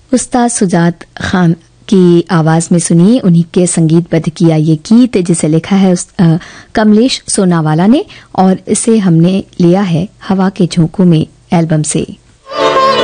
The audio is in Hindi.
उस्ताद सुजात खान की आवाज में सुनिए उन्हीं के संगीतबद्ध किया ये गीत, जिसे लिखा है कमलेश सोनावाला ने, और इसे हमने लिया है हवा के झोंकों में एल्बम से।